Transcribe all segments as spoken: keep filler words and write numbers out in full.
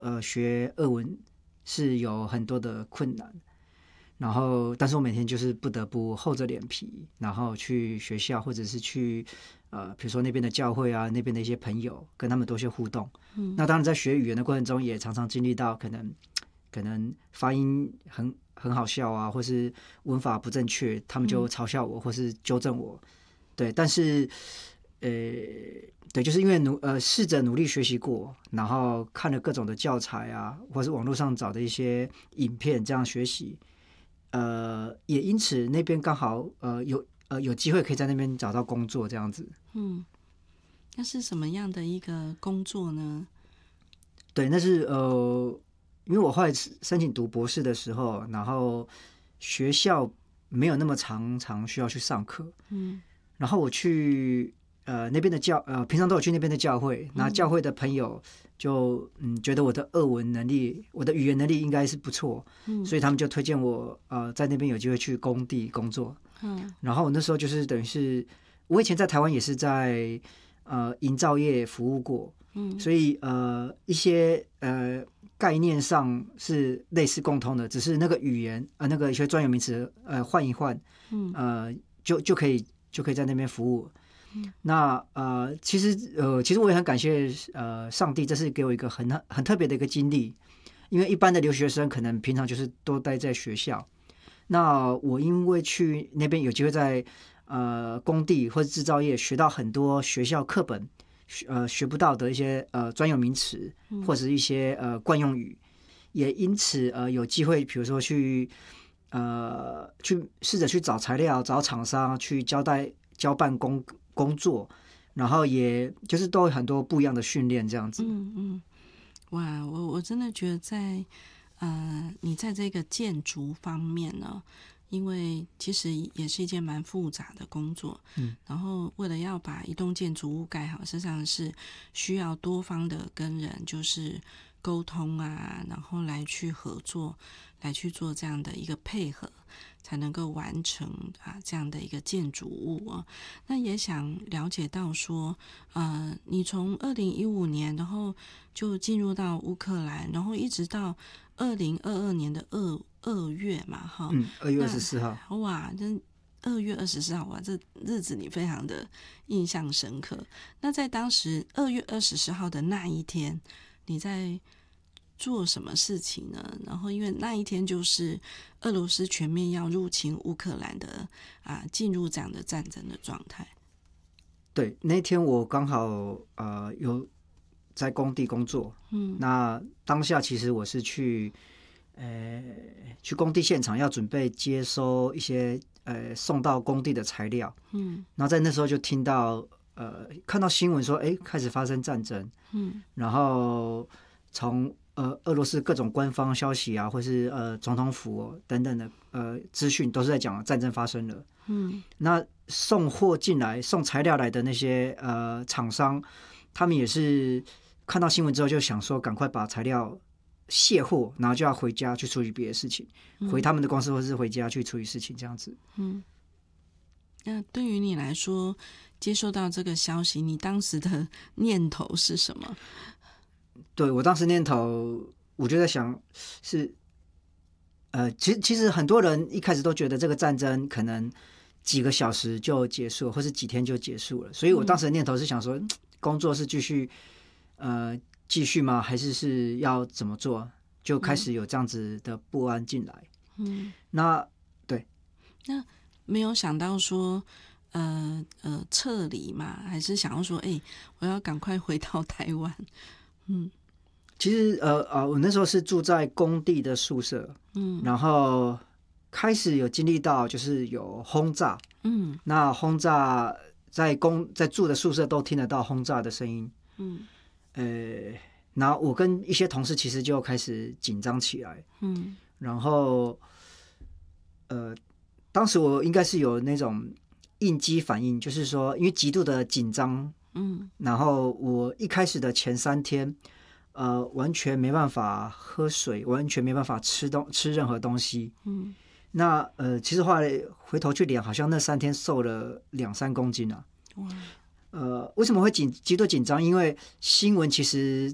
呃学俄文是有很多的困难，然后但是我每天就是不得不厚着脸皮，然后去学校或者是去呃比如说那边的教会啊，那边的一些朋友，跟他们多些互动。嗯，那当然在学语言的过程中，也常常经历到可能可能发音很很好笑啊，或是文法不正确，他们就嘲笑我或是纠正我。对，但是呃，对，就是因为努呃试着努力学习过，然后看了各种的教材啊，或是网络上找的一些影片，这样学习。呃，也因此那边刚好呃有呃有机会可以在那边找到工作这样子。 嗯，那是什么样的一个工作呢？ 对，那是呃，因为我后来申请读博士的时候，然后学校没有那么常常需要去上课，嗯，然后我去呃那边的教呃平常都有去那边的教会，那教会的朋友就嗯觉得我的俄文能力，我的语言能力应该是不错，嗯，所以他们就推荐我呃在那边有机会去工地工作，嗯，然后我那时候就是等于是我以前在台湾也是在呃营造业服务过。嗯，所以呃一些呃概念上是类似共通的，只是那个语言呃那个一些专有名词呃换一换，嗯呃就就可以就可以在那边服务。嗯，那呃其实呃其实我也很感谢呃上帝，这是给我一个很很特别的一个经历，因为一般的留学生可能平常就是都待在学校，那我因为去那边有机会在呃工地或者制造业学到很多学校课本。呃，学不到的一些呃专有名词，或者一些呃惯用语，也因此呃有机会，比如说去呃去试着去找材料、找厂商去交代交办工工作，然后也就是都有很多不一样的训练这样子。 嗯嗯，哇，我我真的觉得在呃你在这个建筑方面呢。因为其实也是一件蛮复杂的工作，嗯，然后为了要把一栋建筑物盖好，实际上是需要多方的跟人就是沟通啊，然后来去合作，来去做这样的一个配合，才能够完成啊这样的一个建筑物啊。那也想了解到说，呃，你从二零一五年，然后就进入到乌克兰，然后一直到二零二二年的二二月嘛，哈， 嗯，二月二十四号， 哇，真二月二十四号，哇，这日子你非常的印象深刻。那在当时二月二十四号的那一天，你在做什么事情呢？然后因为那一天就是俄罗斯全面要入侵乌克兰的啊，进入这样的战争的状态。 对，那天我刚好呃有在工地工作，嗯，那当下其实我是去。呃，去工地现场要准备接收一些呃送到工地的材料，嗯，然后在那时候就听到呃看到新闻说，哎，开始发生战争，嗯，然后从呃俄罗斯各种官方消息啊，或是呃总统府、哦、等等的呃资讯都是在讲战争发生了，嗯，那送货进来、送材料来的那些呃厂商，他们也是看到新闻之后就想说，赶快把材料。卸货，然后就要回家去处理别的事情，嗯、回他们的公司或是回家去处理事情，这样子。嗯， 那对于你来说，接收到这个消息，你当时的念头是什么？ 对我当时念头，我就在想是，呃，其实其实很多人一开始都觉得这个战争可能几个小时就结束，或是几天就结束了，所以我当时的念头是想说，嗯、工作是继续，呃。继续吗？还是是要怎么做？就开始有这样子的不安进来。嗯，那对， 那没有想到说，呃呃，撤离嘛，还是想要说，哎、欸，我要赶快回到台湾。嗯， 其实呃呃，我那时候是住在工地的宿舍，嗯，然后开始有经历到就是有轰炸，嗯，那轰炸在工在住的宿舍都听得到轰炸的声音，嗯。呃，然后我跟一些同事其实就开始紧张起来，嗯，然后，呃，当时我应该是有那种应激反应，就是说，因为极度的紧张，嗯，然后我一开始的前三天，呃，完全没办法喝水，完全没办法吃东吃任何东西，嗯，那呃，其实后来回头去量，好像那三天瘦了两三公斤啊，哇。呃，为什么会紧极度紧张？因为新闻其实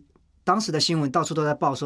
当时的新闻到处都在报说